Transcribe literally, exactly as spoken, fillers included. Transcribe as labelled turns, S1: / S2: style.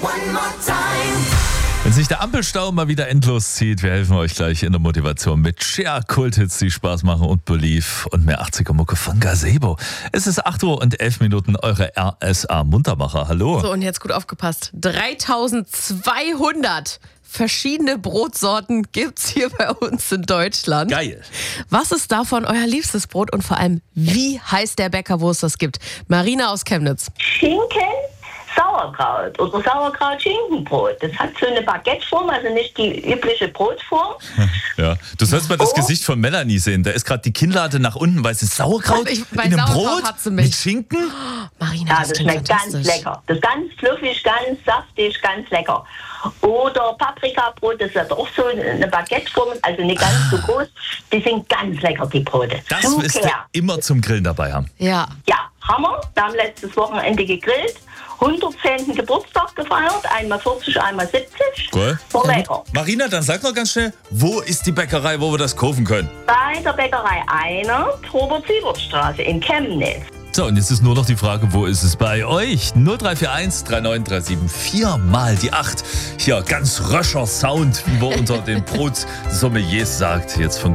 S1: Wenn sich der Ampelstau mal wieder endlos zieht, wir helfen euch gleich in der Motivation mit Share Kulthits, die Spaß machen und Belief und mehr achtziger-Mucke von Gazebo. Es ist acht Uhr und elf Minuten, eure R S A Muntermacher. Hallo.
S2: So, und jetzt gut aufgepasst. dreitausendzweihundert verschiedene Brotsorten gibt's hier bei uns in Deutschland.
S1: Geil.
S2: Was ist davon euer liebstes Brot und vor allem, wie heißt der Bäcker, wo es das gibt? Marina aus Chemnitz.
S3: Schinken, Sauerkraut oder Sauerkraut-Schinkenbrot. Das hat so eine Baguetteform, also nicht die übliche Brotform.
S1: Ja, du sollst mal das
S3: Oh.
S1: Gesicht von Melanie sehen. Da ist gerade die Kinnlade nach unten, weil sie Sauerkraut
S2: Ich- bei
S1: in einem
S2: Sauerkraut
S1: Brot
S2: hat sie mich.
S1: mit Schinken.
S2: Marina,
S3: Ja,
S2: das,
S3: das
S2: klingt
S3: schmeckt ganz
S2: fantastisch.
S3: lecker. Das ist ganz fluffig, ganz saftig, ganz lecker. Oder Paprikabrot, das hat auch so eine Baguetteform, also nicht ganz so groß. Die sind ganz lecker, die Brote.
S1: Das
S3: Super.
S1: wirst du immer zum Grillen dabei haben.
S2: Ja.
S3: Ja, Hammer. Wir haben letztes Wochenende gegrillt. hundertzehnten Geburtstag gefeiert. Einmal vierzig, einmal siebzig.
S1: Cool.
S3: War lecker.
S1: Marina, dann sag noch ganz schnell, wo ist die Bäckerei, wo wir das kaufen können?
S3: Bei der Bäckerei Einer, Robert-Siebert-Straße in Chemnitz.
S1: So, und jetzt ist nur noch die Frage, wo ist es bei euch? null drei vier eins drei neun drei sieben vier mal die acht. Hier, ganz röscher Sound, wie man unter den Brotsommeliers sagt, jetzt von